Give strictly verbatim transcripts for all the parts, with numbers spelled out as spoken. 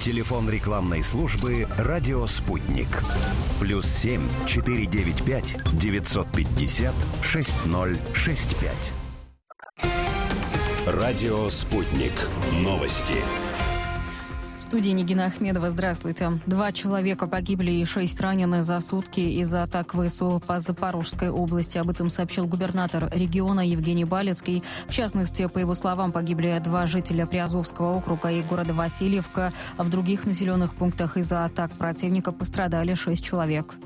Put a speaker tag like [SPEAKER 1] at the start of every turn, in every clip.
[SPEAKER 1] Телефон рекламной службы «Радио Спутник». Плюс семь четыре девять пять девятьсот пятьдесят шесть ноль шесть пять. Радио Спутник. Новости.
[SPEAKER 2] В студии Нигина Ахмедова. Здравствуйте. Два человека погибли и шесть ранены за сутки из-за атак ВСУ по Запорожской области. Об этом сообщил губернатор региона Евгений Балецкий. В частности, по его словам, погибли два жителя Приазовского округа и города Васильевка. А в других населенных пунктах из-за атак противника пострадали шесть человек.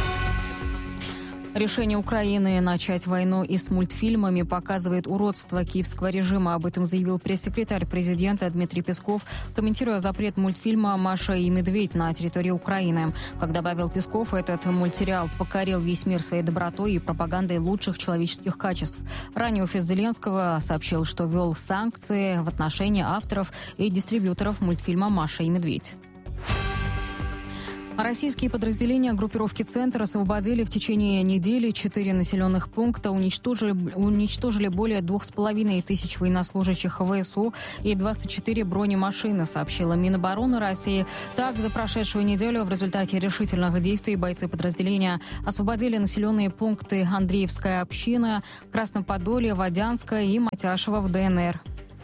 [SPEAKER 2] Решение Украины начать войну и с мультфильмами показывает уродство киевского режима. Об этом заявил пресс-секретарь президента Дмитрий Песков, комментируя запрет мультфильма «Маша и медведь» на территории Украины. Как добавил Песков, этот мультсериал покорил весь мир своей добротой и пропагандой лучших человеческих качеств. Ранее офис Зеленского сообщил, что ввел санкции в отношении авторов и дистрибьюторов мультфильма «Маша и медведь». Российские подразделения группировки «Центр» освободили в течение недели четыре населенных пункта, уничтожили, уничтожили более двух с половиной тысяч военнослужащих ВСУ и двадцать четыре бронемашины, сообщила Минобороны России. Так, за прошедшую неделю в результате решительных действий бойцы подразделения освободили населенные пункты Андреевская община, Красноподолье, Водянская и Матяшево в ДНР.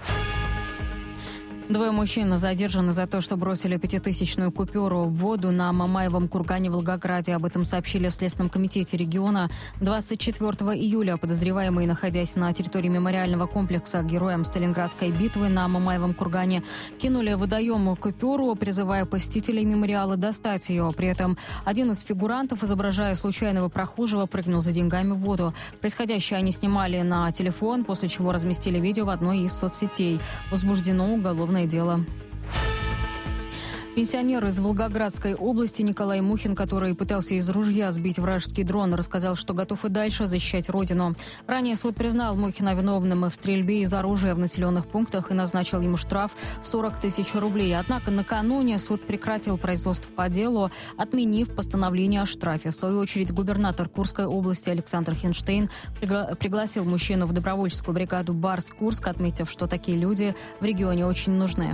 [SPEAKER 2] Двое мужчин задержаны за то, что бросили пятитысячную купюру в воду на Мамаевом кургане в Волгограде. Об этом сообщили в Следственном комитете региона. двадцать четвёртого июля подозреваемые, находясь на территории мемориального комплекса героям Сталинградской битвы на Мамаевом кургане, кинули в водоем купюру, призывая посетителей мемориала достать ее. При этом один из фигурантов, изображая случайного прохожего, прыгнул за деньгами в воду. Происходящее они снимали на телефон, после чего разместили видео в одной из соцсетей. Возбуждено уголовное дело. Пенсионер из Волгоградской области Николай Мухин, который пытался из ружья сбить вражеский дрон, рассказал, что готов и дальше защищать родину. Ранее суд признал Мухина виновным в стрельбе из оружия в населенных пунктах и назначил ему штраф в сорок тысяч рублей. Однако накануне суд прекратил производство по делу, отменив постановление о штрафе. В свою очередь, губернатор Курской области Александр Хинштейн пригла- пригласил мужчину в добровольческую бригаду «Барс-Курск», отметив, что такие люди в регионе очень нужны.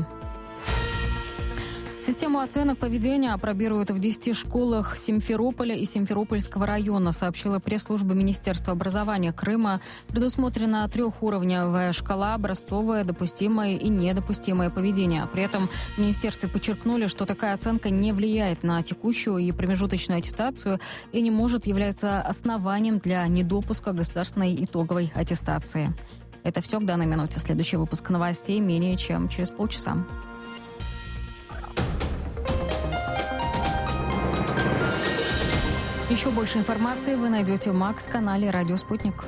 [SPEAKER 2] Систему оценок поведения опробируют в десяти школах Симферополя и Симферопольского района, сообщила пресс-служба Министерства образования Крыма. Предусмотрена трехуровневая шкала: образцовое, допустимое и недопустимое поведение. При этом в министерстве подчеркнули, что такая оценка не влияет на текущую и промежуточную аттестацию и не может являться основанием для недопуска государственной итоговой аттестации. Это все к данной минуте. Следующий выпуск новостей менее чем через полчаса. Еще больше информации вы найдете в Макс-канале «Радио Спутник».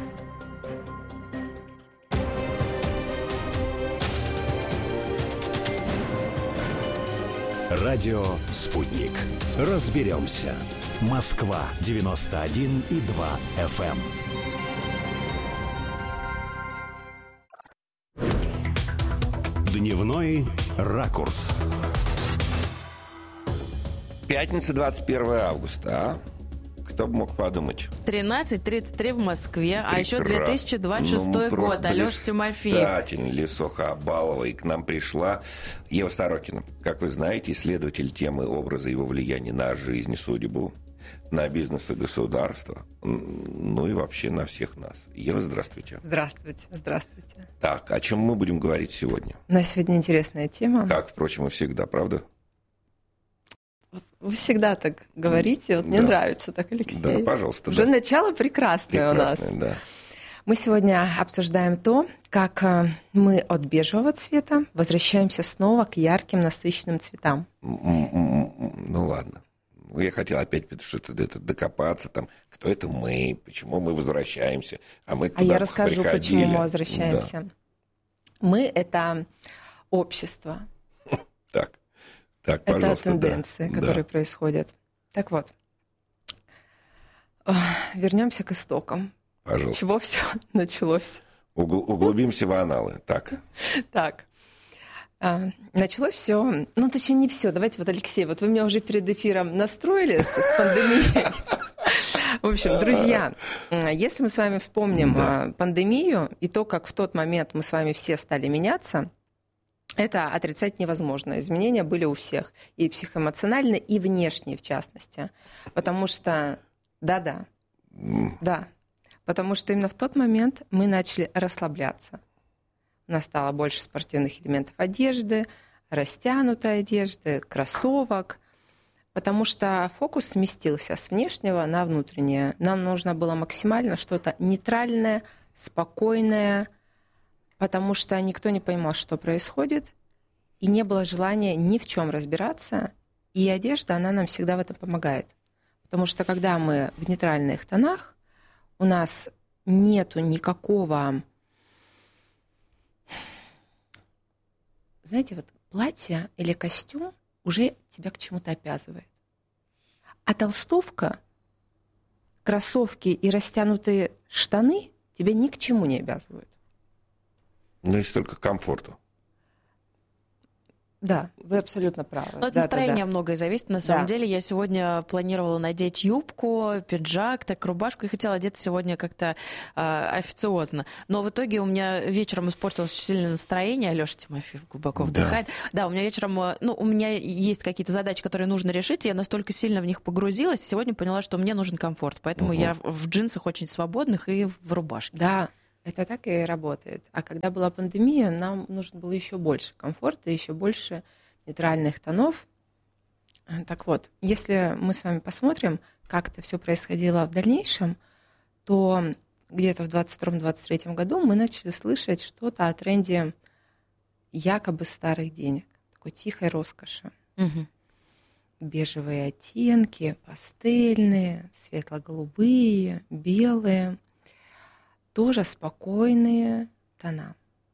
[SPEAKER 1] Радио «Спутник». Разберемся. Москва девяносто один и два эф эм. Дневной ракурс.
[SPEAKER 3] Пятница, двадцать первое августа, а? Кто бы мог подумать?
[SPEAKER 4] тринадцать тридцать три в Москве,
[SPEAKER 3] Прекрасно.
[SPEAKER 4] А еще две тысячи двадцать шестой
[SPEAKER 3] ну,
[SPEAKER 4] год. Алеша Тимофеев.
[SPEAKER 3] Блистательно, Лисоха Абалова. И к нам пришла Ева Сорокина. Как вы знаете, исследователь темы образа и его влияния на жизнь и судьбу, на бизнес и государство, ну и вообще на всех нас. Ева, здравствуйте.
[SPEAKER 5] Здравствуйте, здравствуйте.
[SPEAKER 3] Так, о чем мы будем говорить сегодня?
[SPEAKER 5] У нас сегодня интересная тема.
[SPEAKER 3] Как, впрочем, и всегда, правда?
[SPEAKER 5] Вы всегда так говорите, вот
[SPEAKER 3] да.
[SPEAKER 5] Мне нравится так, Алексей.
[SPEAKER 3] Да, пожалуйста.
[SPEAKER 5] Уже
[SPEAKER 3] да.
[SPEAKER 5] начало прекрасное, прекрасное у нас.
[SPEAKER 3] Да.
[SPEAKER 5] Мы сегодня обсуждаем то, как мы от бежевого цвета возвращаемся снова к ярким, насыщенным цветам.
[SPEAKER 3] Ну ладно. Я хотел опять что-то это докопаться, там, кто это мы, почему мы возвращаемся, а мы
[SPEAKER 5] А я расскажу, приходили. Почему мы возвращаемся. Да. Мы — это общество.
[SPEAKER 3] Так. Так,
[SPEAKER 5] это тенденции,
[SPEAKER 3] да.
[SPEAKER 5] которые
[SPEAKER 3] да.
[SPEAKER 5] происходят. Так вот, вернемся к истокам.
[SPEAKER 3] Пожалуйста.
[SPEAKER 5] С чего все началось?
[SPEAKER 3] Угл- углубимся в аналы. Так.
[SPEAKER 5] Так. Началось все, ну, точнее, не все. Давайте вот, Алексей, вот вы меня уже перед эфиром настроили с, с пандемией. В общем, друзья, если мы с вами вспомним да. пандемию и то, как в тот момент мы с вами все стали меняться, Это отрицать невозможно. Изменения были у всех. И психоэмоциональные, и внешние, в частности. Потому что... Да-да. Да. Потому что именно в тот момент мы начали расслабляться. У нас стало больше спортивных элементов одежды, растянутой одежды, кроссовок. Потому что фокус сместился с внешнего на внутреннее. Нам нужно было максимально что-то нейтральное, спокойное, потому что никто не понимал, что происходит, и не было желания ни в чем разбираться. И одежда, она нам всегда в этом помогает. Потому что когда мы в нейтральных тонах, у нас нету никакого... Знаете, вот платье или костюм уже тебя к чему-то обязывает. А толстовка, кроссовки и растянутые штаны тебя ни к чему не обязывают.
[SPEAKER 3] Ну, есть только к комфорту.
[SPEAKER 5] Да, вы абсолютно правы.
[SPEAKER 4] Но от
[SPEAKER 5] да,
[SPEAKER 4] настроения
[SPEAKER 5] да, да.
[SPEAKER 4] многое зависит. На самом
[SPEAKER 5] Да.
[SPEAKER 4] деле, я сегодня планировала надеть юбку, пиджак, так рубашку, и хотела одеться сегодня как-то э, официозно. Но в итоге у меня вечером испортилось очень сильное настроение. Алёша Тимофеев глубоко вдыхает. Да. да, у меня вечером, ну, у меня есть какие-то задачи, которые нужно решить, и я настолько сильно в них погрузилась, и сегодня поняла, что мне нужен комфорт. Поэтому угу. я в джинсах очень свободных и в рубашке.
[SPEAKER 5] Да. Это так и работает. А когда была пандемия, нам нужно было еще больше комфорта, еще больше нейтральных тонов. Так вот, если мы с вами посмотрим, как это все происходило в дальнейшем, то где-то в двадцать втором - двадцать третьем году мы начали слышать что-то о тренде якобы старых денег, такой тихой роскоши.
[SPEAKER 4] Угу.
[SPEAKER 5] Бежевые оттенки, пастельные, светло-голубые, белые. Тоже спокойные тона.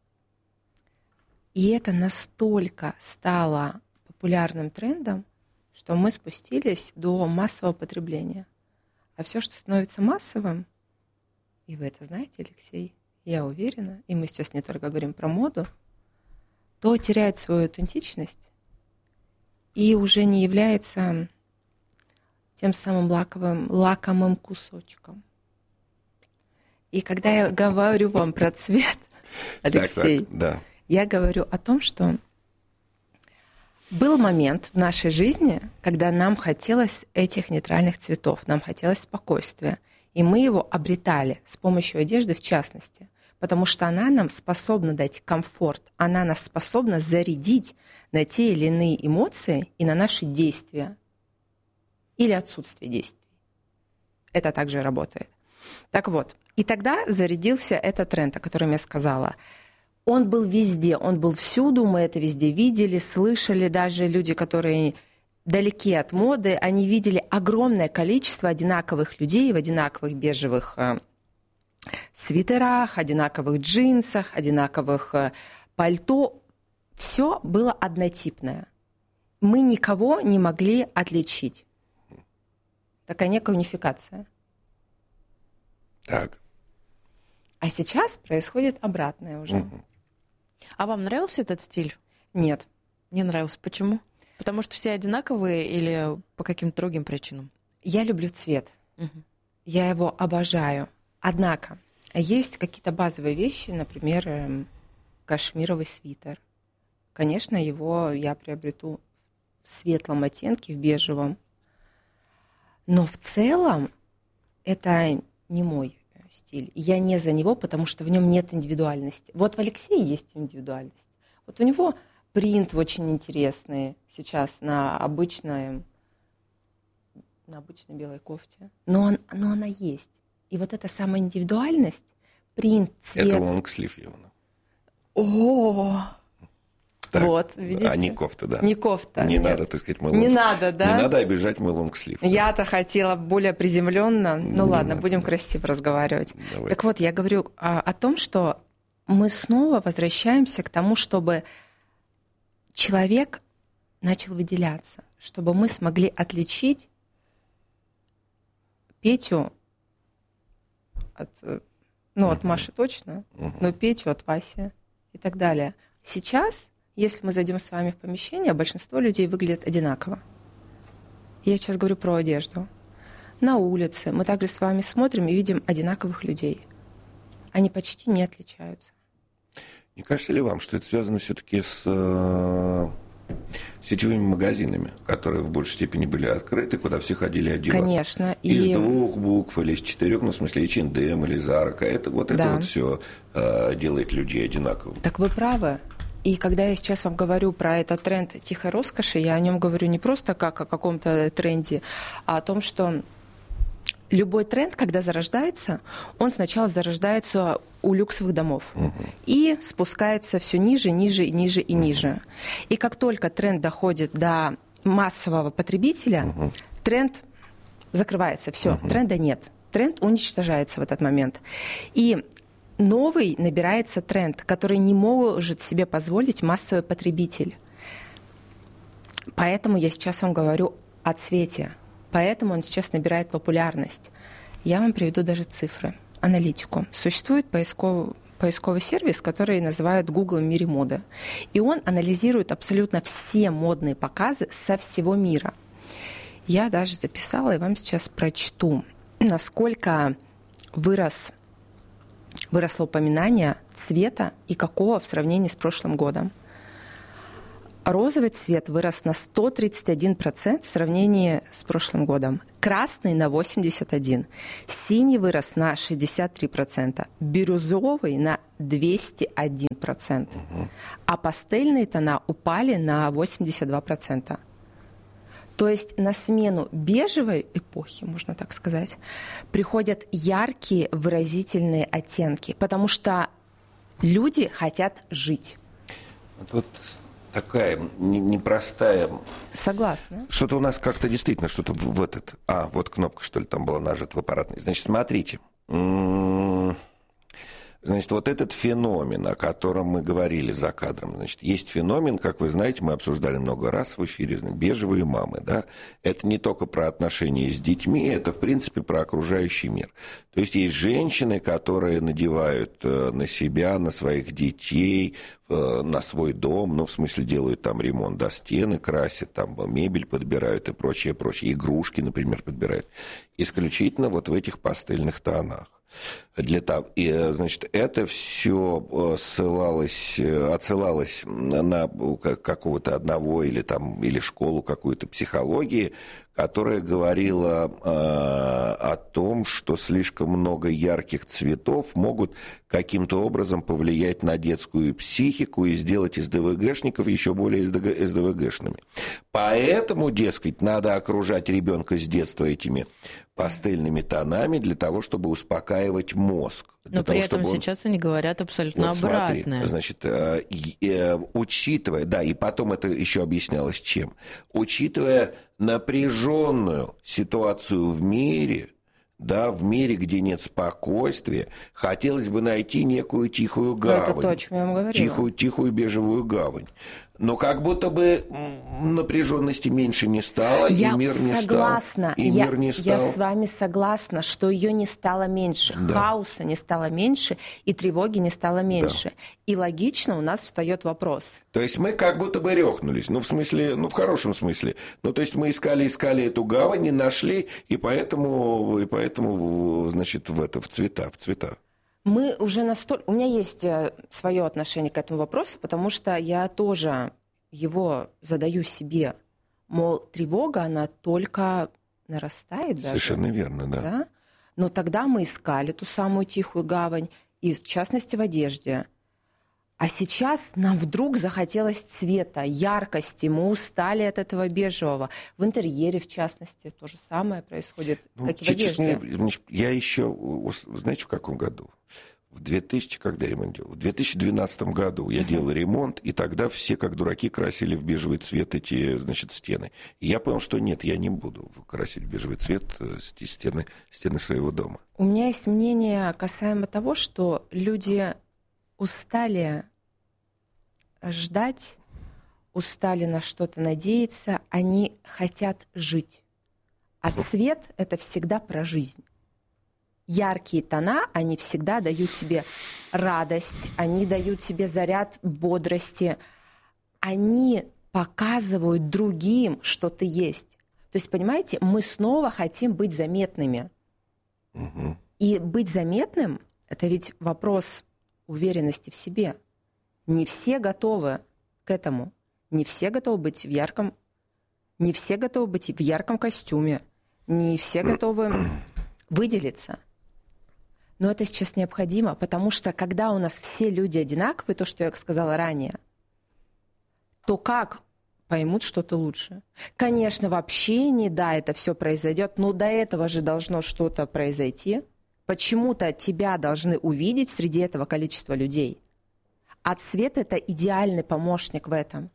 [SPEAKER 5] И это настолько стало популярным трендом, что мы спустились до массового потребления. А все, что становится массовым, и вы это знаете, Алексей, я уверена, и мы сейчас не только говорим про моду, то теряет свою аутентичность и уже не является тем самым лаковым, лакомым кусочком. И когда я говорю вам про цвет, Алексей,
[SPEAKER 3] так, так, да.
[SPEAKER 5] я говорю о том, что был момент в нашей жизни, когда нам хотелось этих нейтральных цветов, нам хотелось спокойствия, и мы его обретали с помощью одежды в частности, потому что она нам способна дать комфорт, она нас способна зарядить на те или иные эмоции и на наши действия или отсутствие действий. Это также работает. Так вот, и тогда зарядился этот тренд, о котором я сказала. Он был везде, он был всюду, мы это везде видели, слышали. Даже люди, которые далеки от моды, они видели огромное количество одинаковых людей в одинаковых бежевых э, свитерах, одинаковых джинсах, одинаковых э, пальто. Все было однотипное. Мы никого не могли отличить. Такая некая унификация.
[SPEAKER 3] Так.
[SPEAKER 5] А сейчас происходит обратное уже.
[SPEAKER 3] Угу.
[SPEAKER 4] А вам нравился этот стиль?
[SPEAKER 5] Нет.
[SPEAKER 4] Не нравился. Почему? Потому что все одинаковые или по каким-то другим причинам?
[SPEAKER 5] Я люблю цвет.
[SPEAKER 4] Угу.
[SPEAKER 5] Я его обожаю. Однако есть какие-то базовые вещи, например, кашмировый свитер. Конечно, его я приобрету в светлом оттенке, в бежевом. Но в целом это не мой стиль. Я не за него, потому что в нем нет индивидуальности. Вот в Алексее есть индивидуальность. Вот у него принт очень интересный сейчас на обычной, на обычной белой кофте. Но, он, но она есть. И вот эта самая индивидуальность, принт, цвет...
[SPEAKER 3] Это лонгслив, Ивана.
[SPEAKER 5] О,
[SPEAKER 3] Так,
[SPEAKER 5] вот, видите?
[SPEAKER 3] А не кофта, да.
[SPEAKER 5] Не кофта.
[SPEAKER 3] Не
[SPEAKER 5] нет.
[SPEAKER 3] надо, так сказать, мой
[SPEAKER 5] Не
[SPEAKER 3] лонгслив.
[SPEAKER 5] надо, да?
[SPEAKER 3] Не надо обижать мой лонгслив. да.
[SPEAKER 5] Я-то хотела более приземленно. Ну
[SPEAKER 3] Не
[SPEAKER 5] ладно,
[SPEAKER 3] надо,
[SPEAKER 5] будем
[SPEAKER 3] да.
[SPEAKER 5] красиво разговаривать.
[SPEAKER 3] Давай.
[SPEAKER 5] Так вот, я говорю о, о том, что мы снова возвращаемся к тому, чтобы человек начал выделяться, чтобы мы смогли отличить Петю от, ну, от Маши точно, но Петю от Васи и так далее. Сейчас, если мы зайдем с вами в помещение, большинство людей выглядят одинаково. Я сейчас говорю про одежду. На улице мы также с вами смотрим и видим одинаковых людей. Они почти не отличаются.
[SPEAKER 3] Не кажется ли вам, что это связано все-таки с э, сетевыми магазинами, которые в большей степени были открыты, куда все ходили одеваться?
[SPEAKER 5] Конечно.
[SPEAKER 3] Из
[SPEAKER 5] и...
[SPEAKER 3] двух букв или из четырех, ну, в смысле, эйч энд эм или Zara. Это, вот да. это вот все э, делает людей одинаковыми.
[SPEAKER 5] Так вы правы. И когда я сейчас вам говорю про этот тренд тихой роскоши, я о нем говорю не просто как о каком-то тренде, а о том, что любой тренд, когда зарождается, он сначала зарождается у люксовых домов угу. и спускается все ниже, ниже, ниже и ниже. Угу. И как только тренд доходит до массового потребителя, угу. тренд закрывается, все, угу. тренда нет. Тренд уничтожается в этот момент. И новый набирается тренд, который не может себе позволить массовый потребитель. Поэтому я сейчас вам говорю о цвете. Поэтому он сейчас набирает популярность. Я вам приведу даже цифры, аналитику. Существует поисковый, поисковый сервис, который называют Google в мире моды. И он анализирует абсолютно все модные показы со всего мира. Я даже записала и вам сейчас прочту, насколько вырос, выросло упоминание цвета и какого в сравнении с прошлым годом. Розовый цвет вырос на сто тридцать один процент в сравнении с прошлым годом. Красный на восемьдесят один процент. Синий вырос на шестьдесят три процента. Бирюзовый на двести один процент. Угу. А пастельные тона упали на восемьдесят два процента. То есть на смену бежевой эпохи, можно так сказать, приходят яркие выразительные оттенки, потому что люди хотят жить.
[SPEAKER 3] Вот такая непростая...
[SPEAKER 5] Согласна.
[SPEAKER 3] Что-то у нас как-то действительно что-то в этот... А, вот кнопка, что ли, там была нажата в аппаратной. Значит, смотрите. Значит, вот этот феномен, о котором мы говорили за кадром, значит, есть феномен, как вы знаете, мы обсуждали много раз в эфире, бежевые мамы, да, это не только про отношения с детьми, это, в принципе, про окружающий мир. То есть есть женщины, которые надевают на себя, на своих детей, на свой дом, ну, в смысле, делают там ремонт, да, стены красят, там мебель подбирают и прочее, прочее, игрушки, например, подбирают, исключительно вот в этих пастельных тонах. Для того, и, значит, это все ссылалось, отсылалось на какого-то одного или, там, или школу какой-то психологии, которая говорила э, о том, что слишком много ярких цветов могут каким-то образом повлиять на детскую психику и сделать СДВГшников еще более СДВГшными. Поэтому, дескать, надо окружать ребенка с детства этими пастельными тонами для того, чтобы успокаивать мозг.
[SPEAKER 4] Но при
[SPEAKER 3] того,
[SPEAKER 4] этом
[SPEAKER 3] он...
[SPEAKER 4] сейчас они говорят абсолютно вот обратное.
[SPEAKER 3] Смотри, значит, э, э, учитывая, да, и потом это еще объяснялось чем, учитывая напряженную ситуацию в мире, да, в мире, где нет спокойствия, хотелось бы найти некую тихую гавань.
[SPEAKER 5] Это то, о чем я вам говорила.
[SPEAKER 3] Тихую, тихую бежевую гавань. Но как будто бы напряженности меньше не стало,
[SPEAKER 5] я
[SPEAKER 3] и мир не
[SPEAKER 5] согласна.
[SPEAKER 3] стал. И
[SPEAKER 5] я,
[SPEAKER 3] мир не стал.
[SPEAKER 5] Я с вами согласна, что ее не стало меньше, да. Хаоса не стало меньше, и тревоги не стало меньше. Да. И логично у нас встает вопрос.
[SPEAKER 3] То есть мы как будто бы рехнулись, ну в смысле, ну в хорошем смысле. Ну то есть мы искали, искали эту гавань, не нашли, и поэтому, и поэтому, значит, в это, в цвета, в цвета.
[SPEAKER 5] Мы уже настолько... У меня есть свое отношение к этому вопросу, потому что я тоже его задаю себе. Мол, тревога, она только нарастает даже.
[SPEAKER 3] Совершенно верно, да.
[SPEAKER 5] да. Но тогда мы искали ту самую тихую гавань, и в частности в одежде. А сейчас нам вдруг захотелось цвета, яркости, мы устали от этого бежевого. В интерьере, в частности, то же самое происходит, ну, как и в одежде.
[SPEAKER 3] Я еще, знаете, в каком году? В две тысячи, когда ремонт делал? В две тысячи двенадцатом году я uh-huh. делал ремонт, и тогда все, как дураки, красили в бежевый цвет эти, значит, стены. И я понял, что нет, я не буду красить в бежевый цвет стены, стены своего дома.
[SPEAKER 5] У меня есть мнение касаемо того, что люди устали ждать, устали на что-то надеяться, они хотят жить. А цвет — это всегда про жизнь. Яркие тона, они всегда дают тебе радость, они дают тебе заряд бодрости, они показывают другим, что ты есть. То есть, понимаете, мы снова хотим быть заметными. Угу. И быть заметным — это ведь вопрос уверенности в себе. Не все готовы к этому. Не все готовы быть в ярком, не все готовы быть в ярком костюме. Не все готовы выделиться. Но это сейчас необходимо, потому что когда у нас все люди одинаковые, то, что я сказала ранее, то как поймут что-то лучше? Конечно, в общении, да, это все произойдет, но до этого же должно что-то произойти. Почему-то тебя должны увидеть среди этого количества людей. А цвет — это идеальный помощник в этом.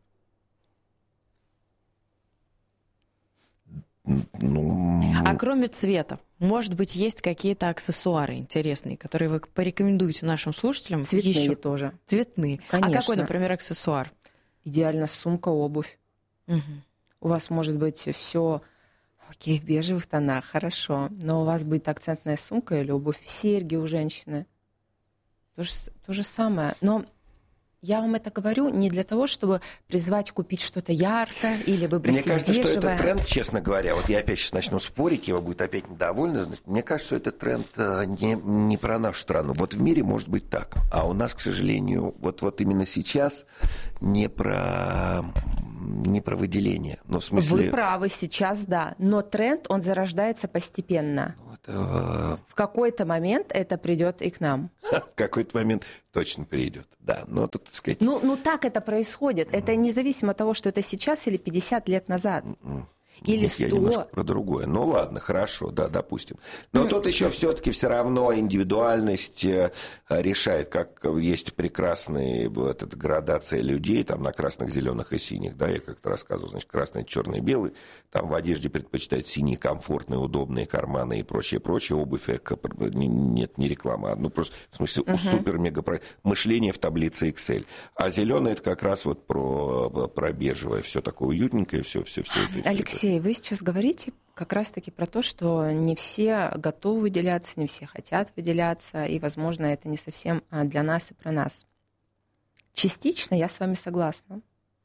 [SPEAKER 3] Ну...
[SPEAKER 4] А кроме цвета, может быть, есть какие-то аксессуары интересные, которые вы порекомендуете нашим слушателям?
[SPEAKER 5] Цветные
[SPEAKER 4] еще?
[SPEAKER 5] тоже.
[SPEAKER 4] Цветные.
[SPEAKER 5] Конечно.
[SPEAKER 4] А какой, например, аксессуар?
[SPEAKER 5] Идеально сумка, обувь.
[SPEAKER 4] Угу. У
[SPEAKER 5] вас может быть все, окей, в бежевых тонах, хорошо, но у вас будет акцентная сумка или обувь, серьги у женщины. То же, то же самое. Но я вам это говорю не для того, чтобы призвать купить что-то яркое или выбросить бежевое.
[SPEAKER 3] Мне кажется, бежевое. Что это тренд, честно говоря. Вот я опять сейчас начну спорить, его будет опять недовольны. Мне кажется, что это тренд не, не про нашу страну. Вот в мире может быть так. А у нас, к сожалению, вот, вот именно сейчас не про, не про выделение. Но в смысле...
[SPEAKER 5] Вы правы, сейчас да. Но тренд, он зарождается постепенно. Вот, э... В какой-то момент это придет и к нам.
[SPEAKER 3] В какой-то момент точно придет, да. Но тут, так сказать...
[SPEAKER 5] Ну, ну так это происходит. Mm-hmm. Это независимо от того, что это сейчас или пятьдесят лет назад. Mm-hmm. Или
[SPEAKER 3] Нет,
[SPEAKER 5] сто.
[SPEAKER 3] Я немножко про другое. Ну ладно, хорошо, да, допустим. Но mm-hmm. тут еще все-таки все равно индивидуальность решает, как есть прекрасная вот эта градация людей, там на красных, зеленых и синих, да, я как-то рассказывал, значит, красный, черный, белый, там в одежде предпочитают синие, комфортные, удобные карманы и прочее, прочее, обувь, эко, нет, не реклама, ну просто, в смысле, mm-hmm. супер-мега мышление в таблице Excel. А зеленый это как раз вот про, про бежевое, все такое уютненькое, все, все, все.
[SPEAKER 5] Алексей, вы сейчас говорите как раз-таки про то, что не все готовы выделяться, не все хотят выделяться, и, возможно, это не совсем для нас и про нас. Частично я с вами согласна.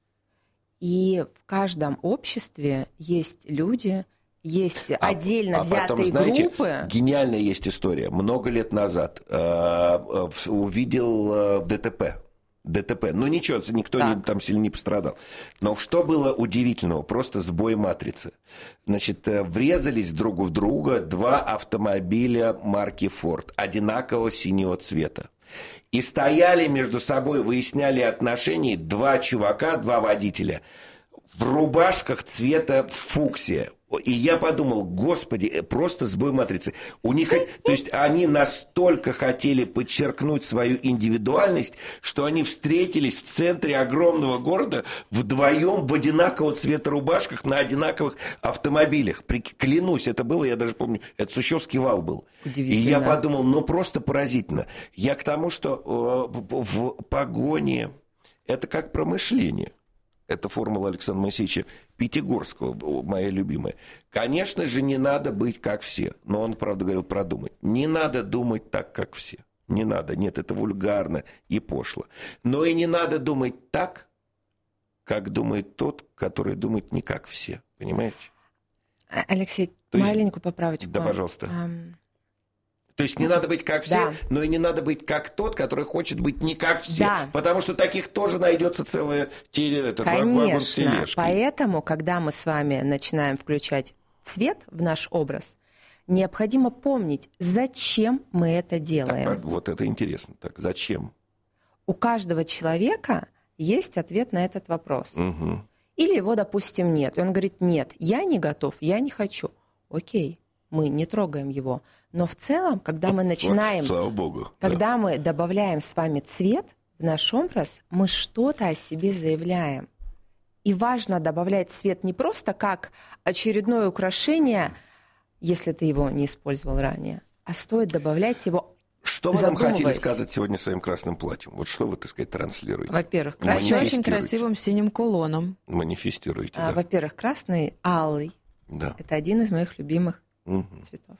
[SPEAKER 5] И в каждом обществе есть люди, есть а, отдельно а взятые потом, знаете, группы.
[SPEAKER 3] Гениальная есть история. Много лет назад э, э, увидел э, ДТП. ДТП. Ну ничего, никто не, там сильно не пострадал. Но что было удивительного? Просто сбой матрицы. Значит, врезались друг в друга два автомобиля марки Ford, одинакового синего цвета. И стояли между собой, выясняли отношения два чувака, два водителя в рубашках цвета фуксия. И я подумал, господи, просто сбой матрицы. У них, то есть они настолько хотели подчеркнуть свою индивидуальность, что они встретились в центре огромного города вдвоем в одинакового цвета рубашках на одинаковых автомобилях. Клянусь, это было, я даже помню, это Сущевский вал был. И я подумал, ну просто поразительно. Я к тому, что в погоне это как про мышление. Это формула Александра Моисеевича Пятигорского, моя любимая. Конечно же, не надо быть как все. Но он, правда, говорил продумать. Не надо думать так, как все. Не надо. Нет, это вульгарно и пошло. Но и не надо думать так, как думает тот, который думает не как все. Понимаете?
[SPEAKER 5] Алексей,
[SPEAKER 3] То есть...
[SPEAKER 5] маленькую поправочку.
[SPEAKER 3] Да, пожалуйста.
[SPEAKER 5] Um...
[SPEAKER 3] То есть не надо быть как все,
[SPEAKER 5] да.
[SPEAKER 3] но и не надо быть как тот, который хочет быть не как все.
[SPEAKER 5] Да.
[SPEAKER 3] Потому что таких тоже найдется целая этот вагон с тележкой.
[SPEAKER 5] Конечно. Поэтому, когда мы с вами начинаем включать цвет в наш образ, необходимо помнить, зачем мы это делаем.
[SPEAKER 3] Так, вот это интересно. Так, зачем?
[SPEAKER 5] У каждого человека есть ответ на этот вопрос.
[SPEAKER 3] Угу.
[SPEAKER 5] Или его, допустим, нет. И он говорит, нет, я не готов, я не хочу. Окей, мы не трогаем его. Но в целом, когда мы начинаем...
[SPEAKER 3] Слава Богу.
[SPEAKER 5] Когда
[SPEAKER 3] да.
[SPEAKER 5] мы добавляем с вами цвет в наш образ, мы что-то о себе заявляем. И важно добавлять цвет не просто как очередное украшение, если ты его не использовал ранее, а стоит добавлять его,
[SPEAKER 3] Что вы нам хотели сказать сегодня своим красным платьем? Вот что вы, так сказать, транслируете?
[SPEAKER 5] Во-первых,
[SPEAKER 4] красный очень красивым синим кулоном.
[SPEAKER 3] Манифестируете,
[SPEAKER 5] а,
[SPEAKER 3] да.
[SPEAKER 5] Во-первых, красный, алый.
[SPEAKER 3] Да.
[SPEAKER 5] Это один из моих любимых угу. цветов.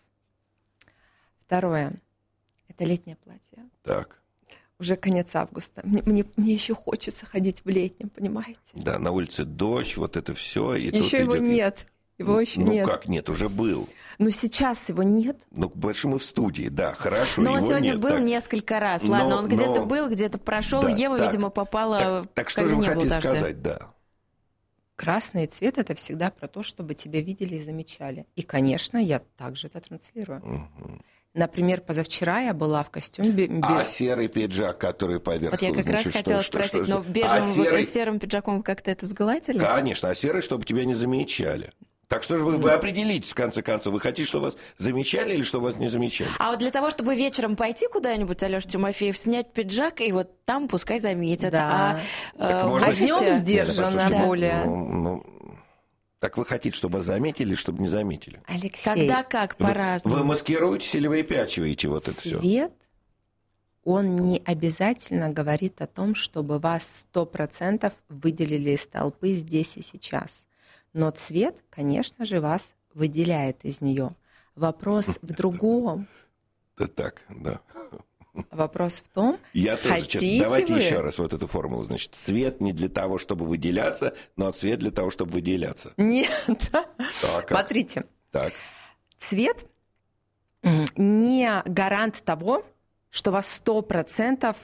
[SPEAKER 5] Второе. Это летнее платье.
[SPEAKER 3] Так.
[SPEAKER 5] Уже конец августа. Мне, мне, мне еще хочется ходить в летнем, понимаете?
[SPEAKER 3] Да, на улице дождь, вот это все.
[SPEAKER 5] Еще его
[SPEAKER 3] идет...
[SPEAKER 5] нет. Его еще
[SPEAKER 3] ну,
[SPEAKER 5] нет.
[SPEAKER 3] Ну как нет, уже был.
[SPEAKER 5] Ну сейчас его нет.
[SPEAKER 3] Ну, больше мы в студии, да, хорошо,
[SPEAKER 4] Но
[SPEAKER 3] его
[SPEAKER 4] он сегодня
[SPEAKER 3] нет,
[SPEAKER 4] был
[SPEAKER 3] так.
[SPEAKER 4] несколько раз. Ладно,
[SPEAKER 3] но,
[SPEAKER 4] он где-то
[SPEAKER 3] но...
[SPEAKER 4] был, где-то прошел.
[SPEAKER 3] Да,
[SPEAKER 4] Ева,
[SPEAKER 3] так,
[SPEAKER 4] видимо, попала...
[SPEAKER 3] Так, так что же вы хотите сказать, да?
[SPEAKER 5] Красный цвет — это всегда про то, чтобы тебя видели и замечали. И, конечно, я также это транслирую.
[SPEAKER 3] Угу.
[SPEAKER 5] Например, позавчера я была в костюме... Бе...
[SPEAKER 3] А серый пиджак, который поверх...
[SPEAKER 4] Вот я как
[SPEAKER 3] значит,
[SPEAKER 4] раз хотела
[SPEAKER 3] что,
[SPEAKER 4] спросить,
[SPEAKER 3] что, что,
[SPEAKER 4] но бежевым,
[SPEAKER 3] а серый...
[SPEAKER 4] серым пиджаком вы как-то это сгладили?
[SPEAKER 3] Конечно, а серый, чтобы тебя не замечали. Так что же вы, вы определитесь, в конце концов, вы хотите, чтобы вас замечали или чтобы вас не замечали?
[SPEAKER 4] А вот для того, чтобы вечером пойти куда-нибудь, Алёша Тимофеев, снять пиджак, и вот там пускай заметят.
[SPEAKER 5] Да.
[SPEAKER 4] А,
[SPEAKER 3] может
[SPEAKER 5] а
[SPEAKER 3] быть,
[SPEAKER 5] днем сдержанно
[SPEAKER 3] да.
[SPEAKER 5] более.
[SPEAKER 3] Ну, ну, так вы хотите, чтобы вас заметили или чтобы не заметили?
[SPEAKER 5] Алексей,
[SPEAKER 4] когда как, по-разному.
[SPEAKER 3] Вы, вы маскируетесь или выпячиваете вот это все?
[SPEAKER 5] Цвет, он не обязательно говорит о том, чтобы вас сто процентов выделили из толпы здесь и сейчас. Но цвет, конечно же, вас выделяет из нее. Вопрос в другом.
[SPEAKER 3] Да так, да.
[SPEAKER 5] Вопрос в том,
[SPEAKER 3] Я тоже,
[SPEAKER 5] хотите
[SPEAKER 3] давайте
[SPEAKER 5] вы...
[SPEAKER 3] еще раз вот эту формулу. Значит, цвет не для того, чтобы выделяться, но цвет для того, чтобы выделяться.
[SPEAKER 5] Нет.
[SPEAKER 3] Так,
[SPEAKER 5] Смотрите.
[SPEAKER 3] Так.
[SPEAKER 5] Цвет не гарант того, что вас сто процентов,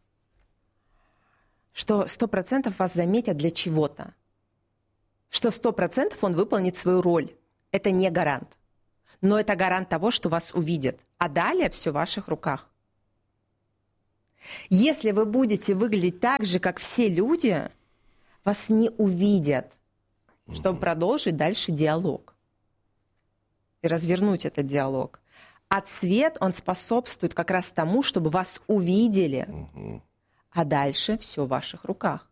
[SPEAKER 5] что сто процентов вас заметят для чего-то. Что сто процентов он выполнит свою роль. Это не гарант. Но это гарант того, что вас увидят. А далее все в ваших руках. Если вы будете выглядеть так же, как все люди, вас не увидят, чтобы продолжить дальше диалог. И развернуть этот диалог. А цвет, он способствует как раз тому, чтобы вас увидели. А дальше все в ваших руках.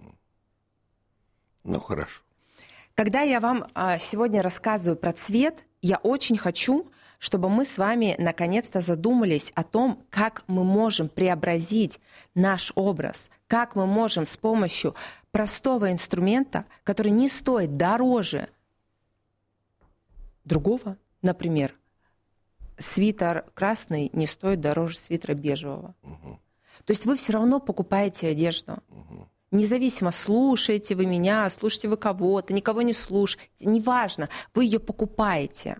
[SPEAKER 3] Ну, хорошо.
[SPEAKER 5] Когда я вам а, сегодня рассказываю про цвет, я очень хочу, чтобы мы с вами наконец-то задумались о том, как мы можем преобразить наш образ, как мы можем с помощью простого инструмента, который не стоит дороже другого, например, свитер красный не стоит дороже свитера бежевого. Угу. То есть вы все равно покупаете одежду. Угу. Независимо, слушаете вы меня, слушаете вы кого-то, никого не слушаете, неважно, вы ее покупаете.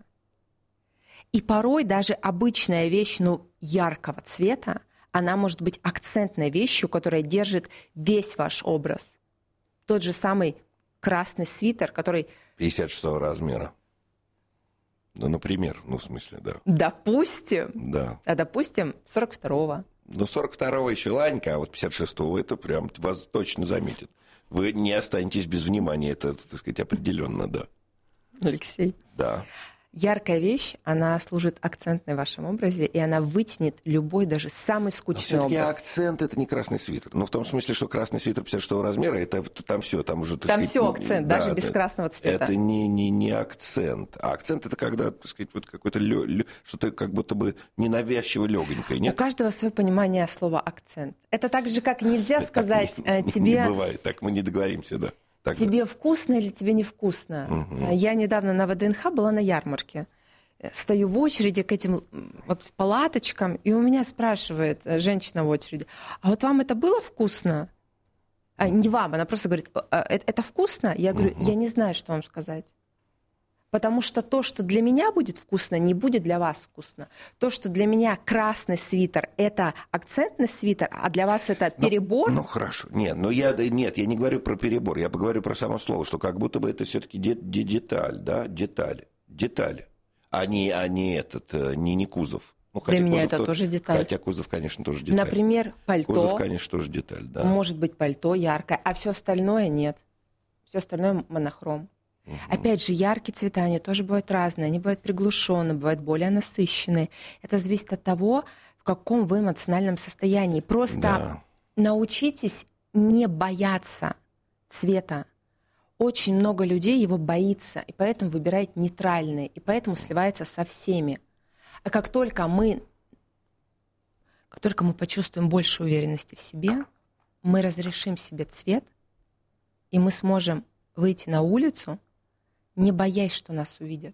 [SPEAKER 5] И порой даже обычная вещь, ну, яркого цвета, она может быть акцентной вещью, которая держит весь ваш образ. Тот же самый красный свитер, который...
[SPEAKER 3] пятьдесят шестого размера. Ну, например, ну, в смысле, да.
[SPEAKER 5] Допустим.
[SPEAKER 3] Да.
[SPEAKER 5] А допустим, сорок второго.
[SPEAKER 3] Ну, сорок второго еще ладненько, а вот пятьдесят шестого это прям вас точно заметит. Вы не останетесь без внимания, это, так сказать, определенно, да.
[SPEAKER 5] Алексей.
[SPEAKER 3] Да.
[SPEAKER 5] Яркая вещь, она служит акцентной в вашем образе, и она вытянет любой, даже самый скучный
[SPEAKER 3] Но
[SPEAKER 5] образ.
[SPEAKER 3] акцент — это не красный свитер. Ну, в том смысле, что красный свитер пятьдесят шестого размера, это там все, там уже...
[SPEAKER 5] Там все акцент,
[SPEAKER 3] да,
[SPEAKER 5] даже без
[SPEAKER 3] это,
[SPEAKER 5] красного цвета.
[SPEAKER 3] Это не, не, не акцент. А акцент — это когда, так сказать, вот какой-то лё, лё, что-то как будто бы ненавязчиво легонькое, нет?
[SPEAKER 5] У каждого свое понимание слова «акцент». Это так же, как нельзя
[SPEAKER 3] это
[SPEAKER 5] сказать
[SPEAKER 3] не,
[SPEAKER 5] тебе...
[SPEAKER 3] Не бывает, так мы не договоримся, да. Так,
[SPEAKER 5] тебе
[SPEAKER 3] да.
[SPEAKER 5] вкусно или тебе невкусно.
[SPEAKER 3] Угу.
[SPEAKER 5] Я недавно на ВДНХ была на ярмарке. Стою в очереди к этим вот палаточкам, и у меня спрашивает женщина в очереди: а вот вам это было вкусно? А, не вам, она просто говорит: это, это вкусно? Я говорю: я не знаю, что вам сказать. Потому что то, что для меня будет вкусно, не будет для вас вкусно. То, что для меня красный свитер — это акцентный свитер, а для вас это перебор.
[SPEAKER 3] Ну, ну хорошо. Нет, но я, нет, я не говорю про перебор, я поговорю про само слово, что как будто бы это все-таки де- де- деталь, да, детали, детали. А не, а не этот, не, не кузов. Ну,
[SPEAKER 5] Для меня
[SPEAKER 3] кузов
[SPEAKER 5] это
[SPEAKER 3] то,
[SPEAKER 5] тоже деталь.
[SPEAKER 3] Хотя кузов, конечно, тоже деталь.
[SPEAKER 5] Например, пальто.
[SPEAKER 3] Кузов, конечно, тоже деталь, да.
[SPEAKER 5] Может быть, пальто яркое, а все остальное нет. Все остальное монохром. Угу. Опять же, яркие цвета, они тоже бывают разные. Они бывают приглушенные, бывают более насыщенные. Это зависит от того, в каком вы эмоциональном состоянии. Просто да. научитесь не бояться цвета. Очень много людей его боится, и поэтому выбирает нейтральные, и поэтому сливается со всеми. А как только мы, как только мы почувствуем больше уверенности в себе, мы разрешим себе цвет, и мы сможем выйти на улицу, не боясь, что нас увидят.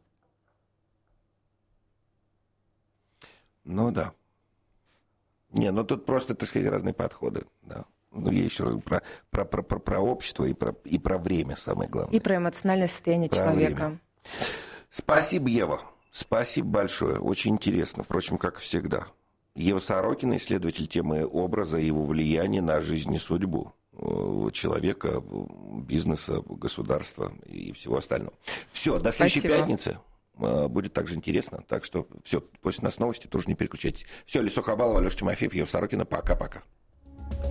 [SPEAKER 3] Ну да. Не, ну тут просто, так сказать, разные подходы, да. Ну, я еще раз про, про, про, про, про общество и про, и про время, самое главное.
[SPEAKER 5] И про эмоциональное состояние
[SPEAKER 3] про
[SPEAKER 5] человека.
[SPEAKER 3] Время. Спасибо, Ева. Спасибо большое. Очень интересно. Впрочем, как всегда. Ева Сорокина, исследователь темы образа и его влияния на жизнь и судьбу человека, бизнеса, государства и всего остального. Все, до следующей
[SPEAKER 5] Спасибо.
[SPEAKER 3] пятницы. Будет также интересно. Так что все, после нас новости, тоже не переключайтесь. Все, Лесо Хабалова, Алеша Тимофеев, Ева Сорокина. Пока-пока.